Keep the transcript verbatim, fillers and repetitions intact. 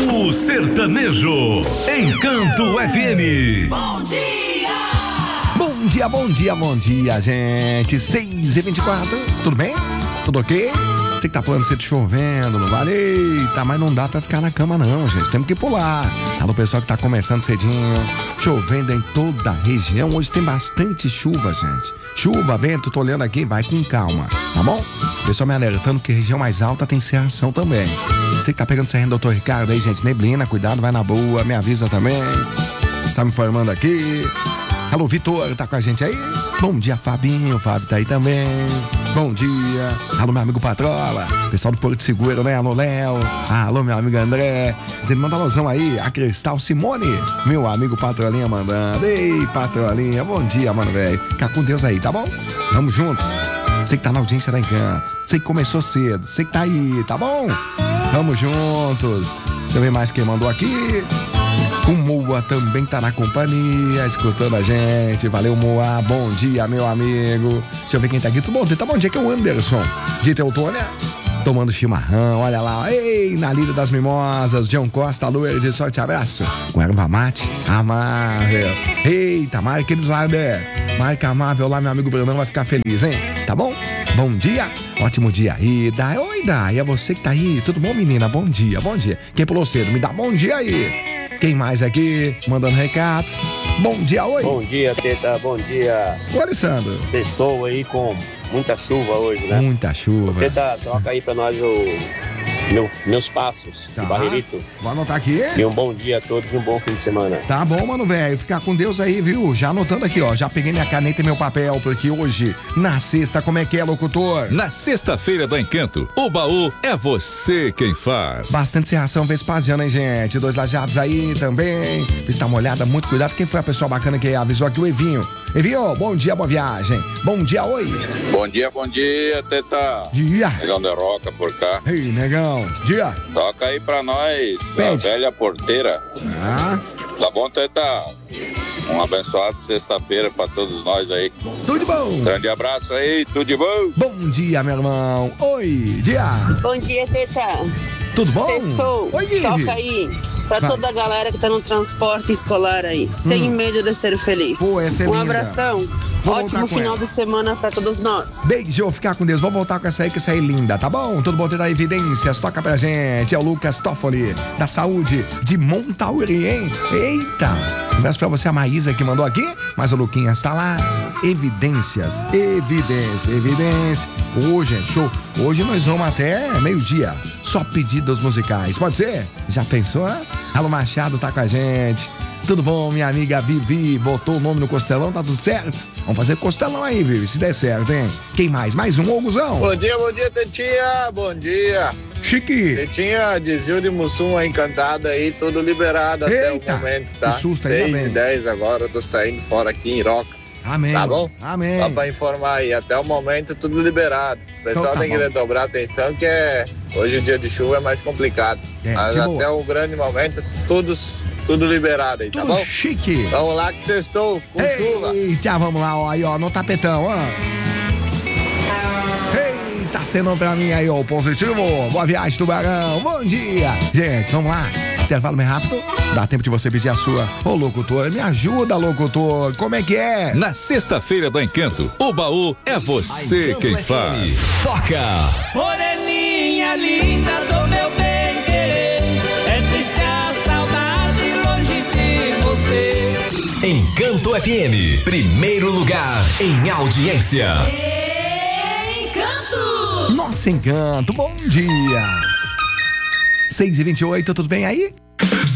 O Sertanejo Encanto F M. Bom dia! Bom dia, bom dia, bom dia, gente. seis e vinte e quatro, tudo bem? Tudo ok? Você que tá falando que tá chovendo, não vale? Eita, mas não dá pra ficar na cama não, gente. Temos que pular. Alô, pessoal que tá começando cedinho. Chovendo em toda a região. Hoje tem bastante chuva, gente. Chuva, vento, tô olhando aqui, vai com calma, tá bom? O pessoal me alertando que região mais alta tem serração também. Você que tá pegando serrendo, doutor Ricardo aí, gente, neblina, cuidado, vai na boa, me avisa também. Tá me informando aqui. Alô, Vitor, tá com a gente aí? Bom dia, Fabinho, o Fábio tá aí também. Bom dia. Alô, meu amigo Patrola. Pessoal do Porto Seguro, né? Alô, Léo. Alô, meu amigo André. Dizendo, manda alusão aí. A Cristal Simone. Meu amigo Patrolinha mandando. Ei, Patrolinha. Bom dia, mano, velho. Fica com Deus aí, tá bom? Vamos juntos. Você que tá na audiência da Encanto. Você que começou cedo. Você que tá aí, tá bom? Vamos juntos. Deixa eu ver mais quem mandou aqui. O Moa também tá na companhia, escutando a gente. Valeu, Moa. Bom dia, meu amigo. Deixa eu ver quem tá aqui. Tudo bom? Tá bom dia que é o Anderson de Teutônia, tomando chimarrão. Olha lá. Ei, na Lida das Mimosas. John Costa, Luer de sorte, abraço. Com erva mate, amável. Eita, marca eles lá, né? Marca amável lá, meu amigo Brunão vai ficar feliz, hein? Tá bom? Bom dia. Ótimo dia aí. Dai. Oi, Dai. É você que tá aí. Tudo bom, menina? Bom dia, bom dia. Quem pulou cedo, me dá bom dia aí. Quem mais aqui? Mandando recado. Bom dia, oi. Bom dia, Teta. Bom dia. Ô, Alessandro. Sextou aí com muita chuva hoje, né? Muita chuva. Teta, troca aí pra nós o meu, meus passos Tá. de Barreirito. Vou anotar aqui. E um bom dia a todos e um bom fim de semana. Tá bom, mano, velho. Ficar com Deus aí, viu? Já anotando aqui, ó. Já peguei minha caneta e meu papel, porque hoje, na sexta, como é que é, locutor? Na sexta-feira do Encanto, o baú é você quem faz. Bastante serração Vespasiana, hein, gente? Dois lajados aí também. Pista molhada, muito cuidado. Quem foi a pessoa bacana que avisou aqui? O Evinho. Evinho, bom dia, boa viagem. Bom dia, oi. Bom dia, bom dia, Teta. Dia. Negão de Roca por cá. Ei, negão. Dia. Toca aí pra nós, Pede. a velha porteira. Ah, Tá bom, Teta? Um abençoado sexta-feira pra todos nós aí. tudo de bom. Grande abraço aí, tudo de bom? Bom dia, meu irmão. Oi, dia. Bom dia, Teta. Tudo bom? Sextou. Oi, Vivi. Toca aí pra Vai. toda a galera que tá no transporte escolar aí, sem medo de ser feliz. Pô, essa é um linda. abração. Vou Ótimo voltar com final ela. de semana pra todos nós. Beijo, ficar com Deus. Vamos voltar com essa aí, que essa aí é linda, tá bom? Tudo bom? Ter da Evidências, toca pra gente. É o Lucas Toffoli, da Saúde, de Montauri, hein? Eita! Um abraço pra você, a Maísa, que mandou aqui, mas o Luquinhas tá lá. Evidências, evidência, evidência. Hoje é show. Hoje nós vamos até meio-dia. Só pedidos musicais. Pode ser? Já pensou, né? Alô Machado tá com a gente. Tudo bom, minha amiga Vivi? Botou o nome no costelão, tá tudo certo? Vamos fazer costelão aí, Vivi, se der certo, hein? Quem mais? Mais um, Oguzão? Bom dia, bom dia, Tetinha. Bom dia. Chique. Tetinha, desvio de Mussum encantada aí, tudo liberado até Eita, o momento, tá? que susto, ainda seis bem. e dez agora, eu tô saindo fora aqui em Roca. Amém. Tá bom? Amém. Só pra informar aí, até o momento tudo liberado. O pessoal Então tá tem que bom. redobrar atenção que é, hoje o dia de chuva é mais complicado. É, Mas de até boa. o grande momento, tudo, tudo liberado aí, tá Tudo bom? chique. Vamos lá que sextou com chuva. Eita, vamos lá, ó, aí, ó, no tapetão, ó. Eita, sendo pra mim aí, ó, positivo. Boa viagem, Tubarão. Bom dia. Gente, vamos lá. Intervalo bem rápido. Dá tempo de você pedir a sua. Ô, locutor, me ajuda, locutor. Como é que é? Na sexta-feira do Encanto, o baú é você quem faz. Toca! Moreninha linda do meu bem querer, é triste a saudade longe de você. Encanto F M, primeiro lugar em audiência. Encanto! Nossa, Encanto, bom dia. seis e vinte e oito, tudo bem aí?